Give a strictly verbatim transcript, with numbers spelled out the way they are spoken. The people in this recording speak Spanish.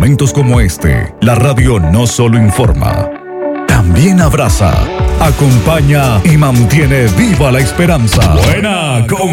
momentos como este, la radio no solo informa, también abraza, acompaña y mantiene viva la esperanza. Buena